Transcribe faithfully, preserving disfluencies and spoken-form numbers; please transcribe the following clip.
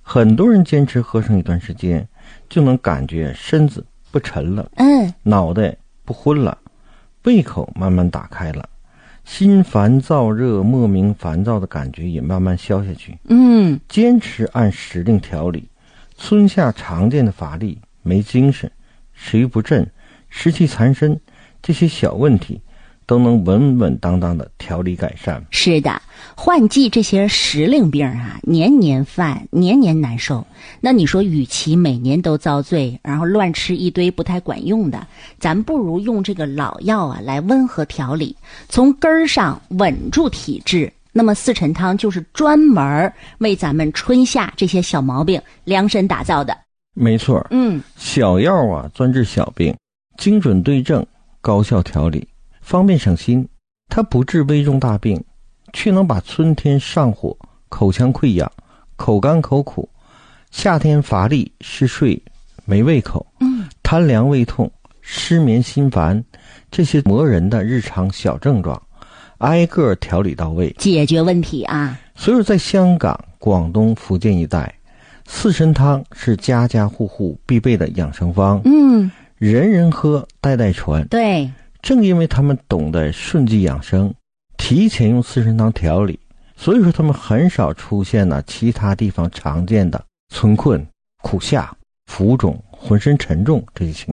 很多人坚持喝上一段时间，就能感觉身子不沉了， 嗯， 脑袋不昏了，胃口慢慢打开了，心烦燥热、莫名烦躁的感觉也慢慢消下去。 嗯， 坚持按时令调理，春夏常见的乏力、没精神、食欲不振、湿气缠身这些小问题都能稳稳当当的调理改善。 是的，换季这些时令病啊，年年犯，年年难受。那你说，与其每年都遭罪，然后乱吃一堆不太管用的，咱不如用这个老药啊来温和调理，从根儿上稳住体质。那么四陈汤就是专门为咱们春夏这些小毛病量身打造的。 没错， 嗯， 小药啊专治小病，精准对症，高效调理，方便省心。它不治危重大病，却能把春天上火、口腔溃疡、口干口苦、夏天乏力、嗜睡、没胃口、 嗯， 贪凉胃痛、失眠心烦这些磨人的日常小症状，挨个调理到位， 解决问题啊。 所以说在香港、广东、福建一带，四神汤是家家户户必备的养生方， 嗯， 人人喝，代代传。 对， 正因为他们懂得顺纪养生，提前用四神汤调理，所以说他们很少出现了其他地方常见的春困、苦夏、浮肿、浑身沉重这些情